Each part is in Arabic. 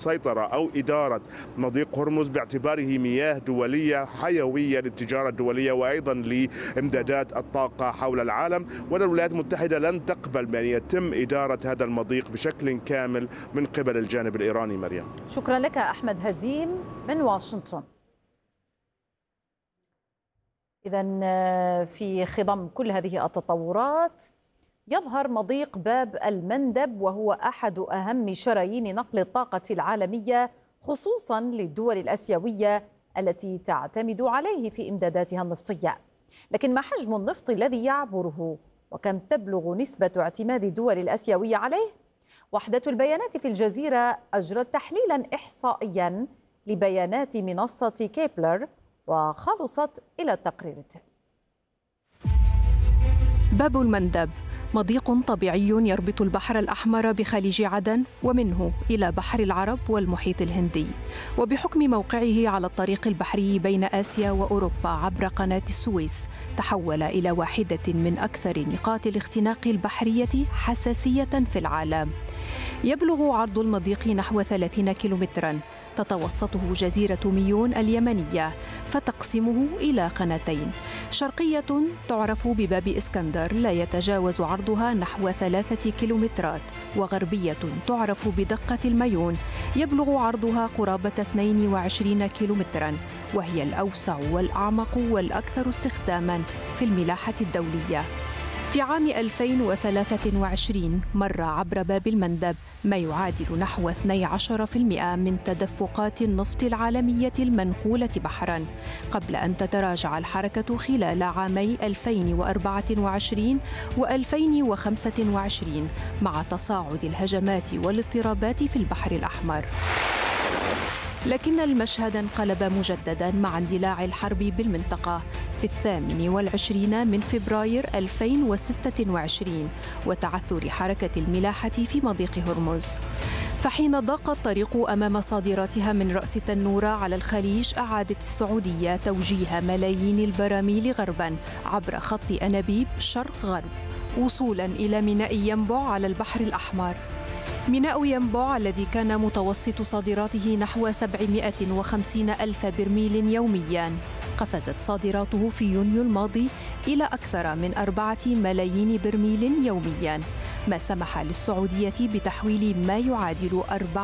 سيطرة أو إدارة مضيق هرمز باعتباره مياه دولية حيوية للتجارة الدولية وأيضا لإمدادات الطاقة حول العالم، وأن الولايات المتحدة لن تقبل بأن يتم إدارة هذا المضيق بشكل كامل من قبل الجانب الإيراني. مريم، شكرا لك أحمد هزيم من واشنطن. إذن في خضم كل هذه التطورات يظهر مضيق باب المندب، وهو أحد أهم شرايين نقل الطاقة العالمية خصوصا للدول الآسيوية التي تعتمد عليه في إمداداتها النفطية. لكن ما حجم النفط الذي يعبره؟ وكم تبلغ نسبة اعتماد الدول الآسيوية عليه؟ وحدة البيانات في الجزيرة أجرت تحليلا إحصائيا لبيانات منصة كيبلر وخلصت إلى التقرير التالي. باب المندب مضيق طبيعي يربط البحر الأحمر بخليج عدن ومنه إلى بحر العرب والمحيط الهندي، وبحكم موقعه على الطريق البحري بين آسيا وأوروبا عبر قناة السويس تحول إلى واحدة من أكثر نقاط الاختناق البحرية حساسية في العالم. يبلغ عرض المضيق نحو 30 كيلومتراً، تتوسطه جزيرة ميون اليمنية، فتقسمه إلى قناتين، شرقية تعرف بباب إسكندر لا يتجاوز عرضها نحو 3 كيلومترات، وغربية تعرف بدقة الميون يبلغ عرضها قرابة 22 كيلومتراً، وهي الأوسع والأعمق والأكثر استخداماً في الملاحة الدولية. في عام 2023 مر عبر باب المندب ما يعادل نحو 12% من تدفقات النفط العالمية المنقولة بحراً، قبل أن تتراجع الحركة خلال عامي 2024 و2025 مع تصاعد الهجمات والاضطرابات في البحر الأحمر. لكن المشهد انقلب مجدداً مع اندلاع الحرب بالمنطقة في 28 من فبراير 2026 وتعثر حركة الملاحة في مضيق هرمز. فحين ضاق الطريق أمام صادراتها من رأس التنورة على الخليج، أعادت السعودية توجيه ملايين البراميل غرباً عبر خط أنابيب شرق غرب وصولاً إلى ميناء ينبع على البحر الأحمر. ميناء ينبع الذي كان متوسط صادراته نحو 750 ألف برميل يومياً، قفزت صادراته في يونيو الماضي إلى أكثر من 4 ملايين برميل يومياً، ما سمح للسعودية بتحويل ما يعادل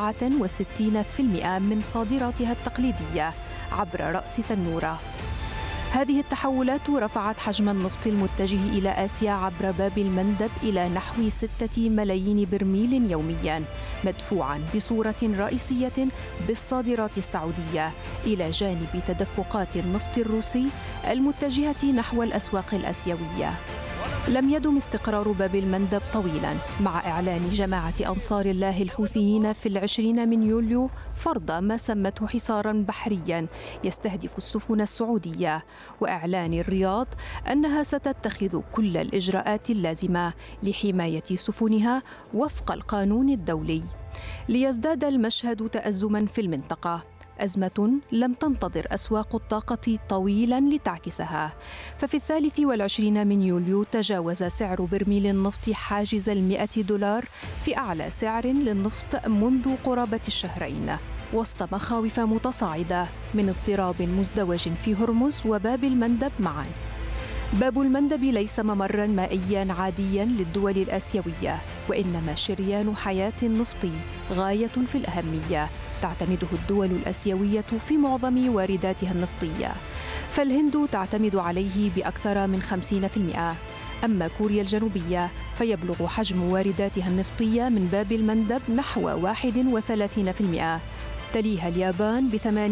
64% من صادراتها التقليدية عبر رأس تنورة. هذه التحولات رفعت حجم النفط المتجه إلى آسيا عبر باب المندب إلى نحو 6 ملايين برميل يومياً، مدفوعاً بصورة رئيسية بالصادرات السعودية إلى جانب تدفقات النفط الروسي المتجهة نحو الأسواق الآسيوية. لم يدم استقرار باب المندب طويلاً، مع إعلان جماعة أنصار الله الحوثيين في 20 من يوليو فرض ما سمته حصاراً بحرياً يستهدف السفن السعودية، وإعلان الرياض أنها ستتخذ كل الإجراءات اللازمة لحماية سفنها وفق القانون الدولي. ليزداد المشهد تأزماً في المنطقة، أزمة لم تنتظر أسواق الطاقة طويلاً لتعكسها، ففي 23 من يوليو تجاوز سعر برميل النفط حاجز $100 في أعلى سعر للنفط منذ قرابة الشهرين، وسط مخاوف متصاعدة من اضطراب مزدوج في هرمز وباب المندب معاً. باب المندب ليس ممراً مائياً عادياً للدول الآسيوية، وإنما شريان حياة نفطي غاية في الأهمية تعتمده الدول الآسيوية في معظم وارداتها النفطية، فالهند تعتمد عليه بأكثر من 50%، أما كوريا الجنوبية فيبلغ حجم وارداتها النفطية من باب المندب نحو 31%، تليها اليابان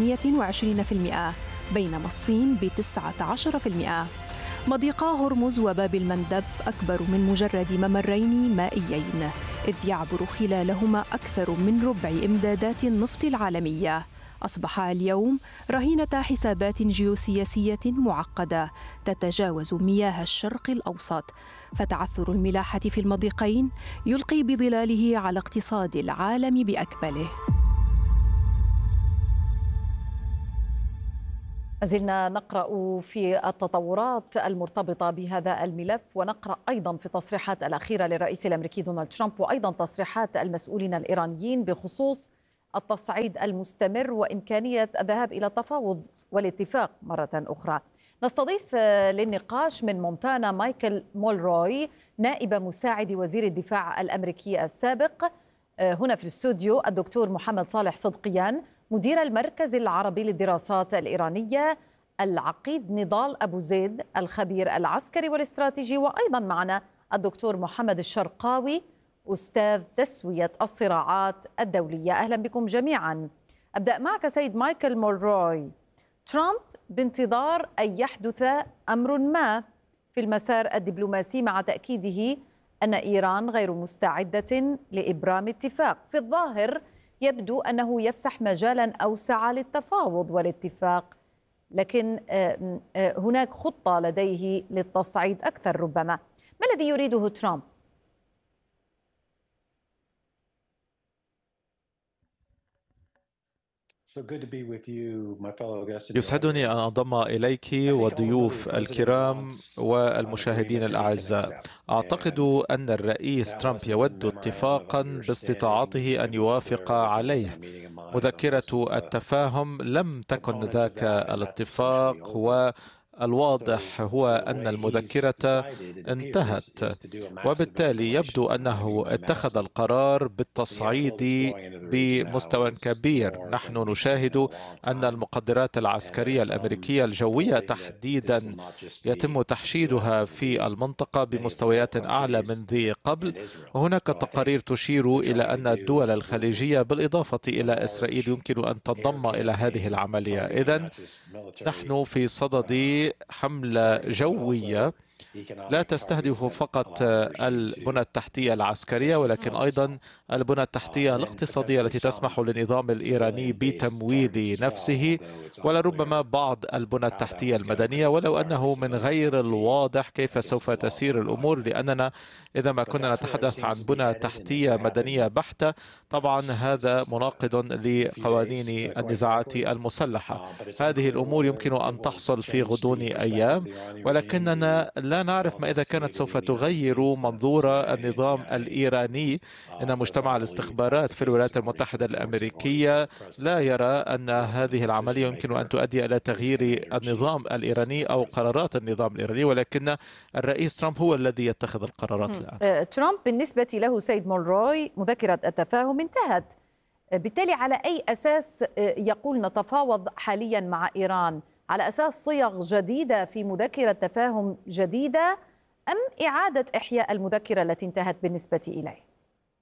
ب28%، بينما الصين ب19%. مضيقا هرمز وباب المندب أكبر من مجرد ممرين مائيين، إذ يعبر خلالهما أكثر من ربع إمدادات النفط العالمية. أصبحا اليوم رهينة حسابات جيوسياسية معقدة تتجاوز مياه الشرق الأوسط، فتعثر الملاحة في المضيقين يلقي بظلاله على اقتصاد العالم بأكمله. زلنا نقرأ في التطورات المرتبطة بهذا الملف، ونقرأ أيضا في التصريحات الأخيرة للرئيس الأمريكي دونالد ترامب، وأيضا تصريحات المسؤولين الإيرانيين بخصوص التصعيد المستمر وإمكانية الذهاب إلى التفاوض والاتفاق مرة أخرى. نستضيف للنقاش من مونتانا مايكل مولروي، نائب مساعد وزير الدفاع الأمريكي السابق. هنا في الاستوديو الدكتور محمد صالح صدقيان، مدير المركز العربي للدراسات الإيرانية، العقيد نضال أبو زيد، الخبير العسكري والاستراتيجي، وأيضا معنا الدكتور محمد الشرقاوي، أستاذ تسوية الصراعات الدولية. أهلا بكم جميعا. أبدأ معك سيد مايكل مولروي. ترامب بانتظار أن يحدث أمر ما في المسار الدبلوماسي مع تأكيده أن إيران غير مستعدة لإبرام اتفاق. في الظاهر يبدو أنه يفسح مجالا أوسع للتفاوض والاتفاق، لكن هناك خطة لديه للتصعيد أكثر ربما. ما الذي يريده ترامب؟ يسعدني أن أنضم إليك والضيوف الكرام والمشاهدين الأعزاء. أعتقد أن الرئيس ترامب يود اتفاقا باستطاعته أن يوافق عليه. مذكرة التفاهم لم تكن ذاك الاتفاق، والواضح هو أن المذكرة انتهت، وبالتالي يبدو أنه اتخذ القرار بالتصعيد بمستوى كبير. نحن نشاهد أن المقدرات العسكرية الأمريكية الجوية تحديدا يتم تحشيدها في المنطقة بمستويات أعلى من ذي قبل، وهناك تقارير تشير إلى أن الدول الخليجية بالإضافة إلى إسرائيل يمكن أن تنضم إلى هذه العملية. إذن نحن في صدد حملة جوية لا تستهدف فقط البنى التحتية العسكرية، ولكن أيضا البنى التحتية الاقتصادية التي تسمح للنظام الإيراني بتمويل نفسه، ولربما بعض البنى التحتية المدنية، ولو أنه من غير الواضح كيف سوف تسير الأمور، لأننا إذا ما كنا نتحدث عن بنى تحتية مدنية بحتة طبعا هذا مناقض لقوانين النزاعات المسلحة. هذه الأمور يمكن أن تحصل في غضون أيام، ولكننا لا نعرف ما إذا كانت سوف تغير منظور النظام الإيراني. إن مجتمع الاستخبارات في الولايات المتحدة الأمريكية لا يرى أن هذه العملية يمكن أن تؤدي إلى تغيير النظام الإيراني أو قرارات النظام الإيراني، ولكن الرئيس ترامب هو الذي يتخذ القرارات الآن. ترامب بالنسبة له سيد مولروي مذكرة التفاهم انتهت، بالتالي على أي أساس يقول نتفاوض حاليا مع إيران؟ على أساس صيغ جديدة في مذكرة تفاهم جديدة أم إعادة إحياء المذكرة التي انتهت بالنسبة إليه؟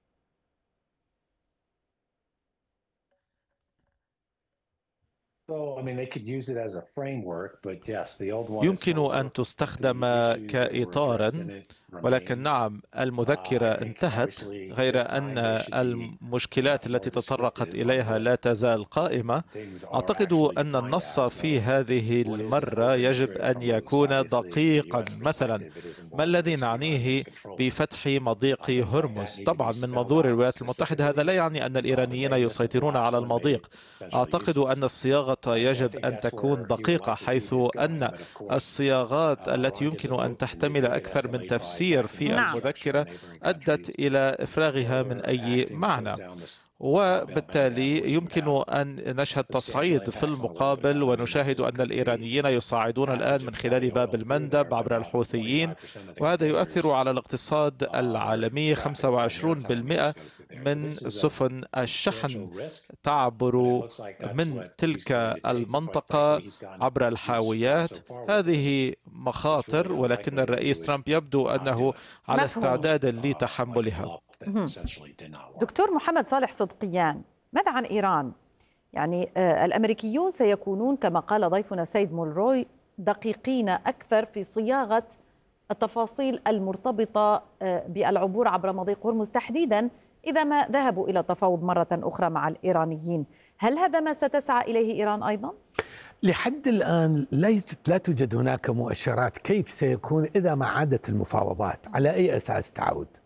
يمكن أن تستخدم كإطار، ولكن نعم المذكرة انتهت، غير أن المشكلات التي تطرقت إليها لا تزال قائمة. أعتقد أن النص في هذه المرة يجب أن يكون دقيقا. مثلا ما الذي نعنيه بفتح مضيق هرمز؟ طبعا من منظور الولايات المتحدة هذا لا يعني أن الإيرانيين يسيطرون على المضيق. أعتقد أن الصياغة يجب أن تكون دقيقة، حيث أن الصياغات التي يمكن أن تحتمل أكثر من تفسير في المذكرة أدت إلى إفراغها من أي معنى، وبالتالي يمكن أن نشهد تصعيد في المقابل. ونشاهد أن الإيرانيين يصعدون الآن من خلال باب المندب عبر الحوثيين، وهذا يؤثر على الاقتصاد العالمي. 25% من سفن الشحن تعبر من تلك المنطقة عبر الحاويات. هذه مخاطر، ولكن الرئيس ترامب يبدو أنه على استعداد لتحملها. دكتور محمد صالح صدقيان، ماذا عن إيران؟ يعني الأمريكيون سيكونون كما قال ضيفنا سيد مولروي دقيقين أكثر في صياغة التفاصيل المرتبطة بالعبور عبر مضيق هرمز تحديدا إذا ما ذهبوا إلى التفاوض مرة أخرى مع الإيرانيين. هل هذا ما ستسعى إليه إيران أيضا؟ لحد الآن لا توجد هناك مؤشرات كيف سيكون إذا ما عادت المفاوضات، على أي أساس تعود.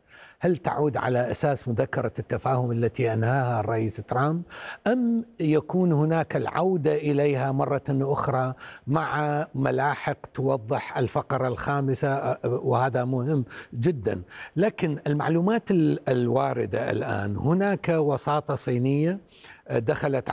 هل تعود على أساس مذكرة التفاهم التي أنهاها الرئيس ترامب، أم يكون هناك العودة إليها مرة أخرى مع ملاحق توضح الفقرة الخامسة، وهذا مهم جدا. لكن المعلومات الواردة الآن، هناك وساطة صينية دخلت